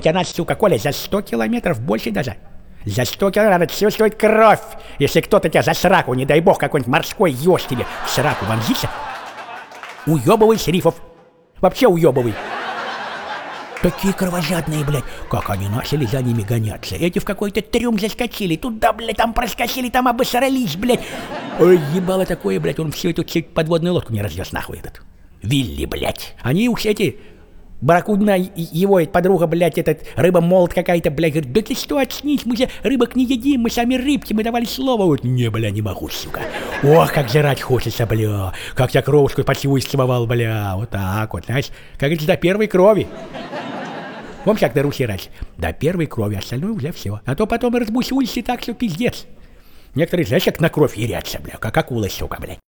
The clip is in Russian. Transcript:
Ведь она, сука, Коля, за 100 километров больше даже. За 100 километров чувствует кровь. Если кто-то тебя за сраку, не дай бог, какой-нибудь морской еж тебе в сраку вонзится, уебывай шерифов. Вообще уебывай. Такие кровожадные, блядь. Как они начали за ними гоняться. Эти в какой-то трюм заскочили. Туда, блядь, там проскочили, там обосрались, блядь. Ой, ебало такое, блядь. Он всю эту подводную лодку не развез нахуй этот. Вилли, блядь. Они уж эти... Барракудна, его подруга, блядь, этот рыба-молот какая-то, блядь, говорит, да ты что, очнись, мы же рыбок не едим, мы сами рыбки, мы давали слово. Вот, не, бля, не могу, сука. Ох, как жрать хочется, бля. Как я кровушку поцеловал, бля. Вот так вот, знаешь, как говорится, до первой крови. Помнишь, как на Руси раньше? До первой крови, остальное уже все. А то потом разбусулись и так, что пиздец. Некоторые, знаешь, как на кровь ерятся, бля, как акулы, сука, блядь.